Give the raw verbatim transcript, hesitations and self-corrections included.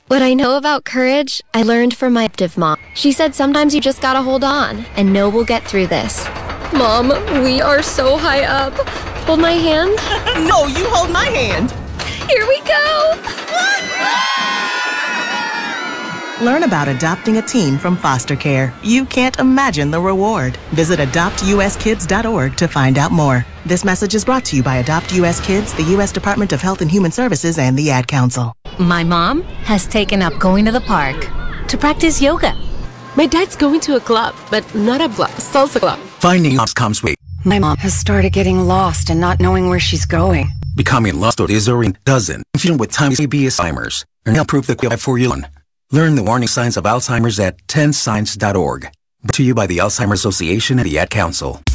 What I know about courage, I learned from my adoptive mom. She said sometimes you just gotta hold on and know we'll get through this. Mom, we are so high up. Hold my hand. No, you hold my hand. Here we go. Learn about adopting a teen from foster care. You can't imagine the reward. Visit adopt u s kids dot org to find out more. This message is brought to you by Adopt U S Kids, the U S Department of Health and Human Services, and the Ad Council. My mom has taken up going to the park to practice yoga. My dad's going to a club, but not a club, salsa club. Finding lost comes with. My mom has started getting lost and not knowing where she's going. Becoming lost or is or doesn't. Feeling with time is Alzheimer's. And now proof that we have for you. Learn the warning signs of Alzheimer's at ten signs dot org. Brought to you by the Alzheimer's Association and the Ad Council.